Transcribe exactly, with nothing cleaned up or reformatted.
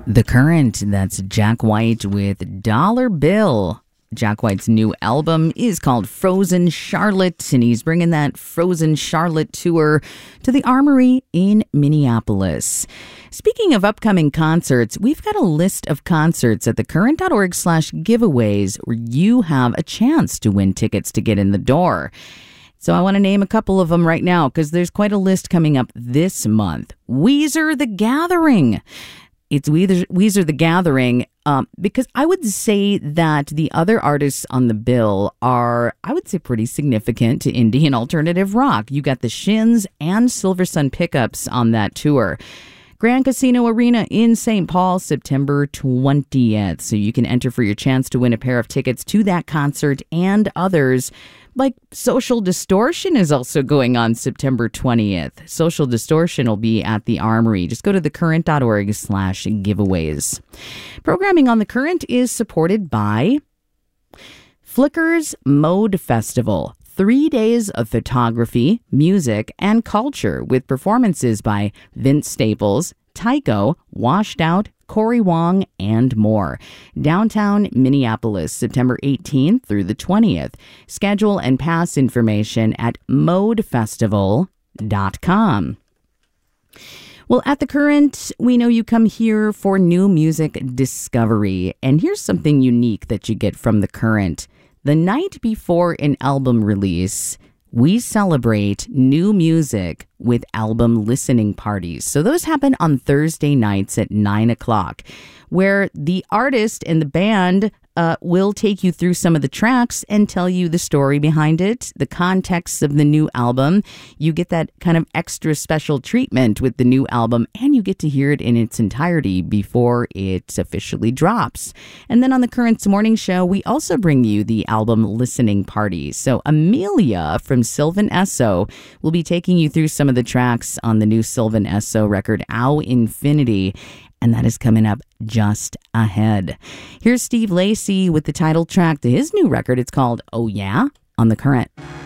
The Current, that's Jack White with Dollar Bill. Jack White's new album is called Frozen Charlotte, and he's bringing that Frozen Charlotte tour to the Armory in Minneapolis. Speaking of upcoming concerts, we've got a list of concerts at thecurrent.org slash giveaways where you have a chance to win tickets to get in the door. So I want to name a couple of them right now because there's quite a list coming up this month. Weezer The Gathering. It's Weezer, Weezer The Gathering um, because I would say that the other artists on the bill are, I would say, pretty significant to indie and alternative rock. You got the Shins and Silver Sun Pickups on that tour. Grand Casino Arena in Saint Paul, September twentieth. So you can enter for your chance to win a pair of tickets to that concert and others. Like Social Distortion is also going on September twentieth. Social Distortion will be at the Armory. Just go to thecurrent.org slash giveaways. Programming on The Current is supported by Flickr's Mode Festival. Three days of photography, music, and culture with performances by Vince Staples, Tycho, Washed Out, Corey Wong, and more. Downtown Minneapolis, September eighteenth through the twentieth. Schedule and pass information at mode festival dot com. Well, at The Current, we know you come here for new music discovery. And here's something unique that you get from The Current. The night before an album release, we celebrate new music with album listening parties. So those happen on Thursday nights at nine o'clock, where the artist and the band uh, will take you through some of the tracks and tell you the story behind it, the context of the new album. You get that kind of extra special treatment with the new album, and you get to hear it in its entirety before it officially drops. And then on The Current's morning show, we also bring you the album listening party. So Amelia from Sylvan Esso will be taking you through some of the tracks on the new Sylvan Esso record, Ow Infinity. And that is coming up just ahead. Here's Steve Lacy with the title track to his new record. It's called Oh Yeah on The Current.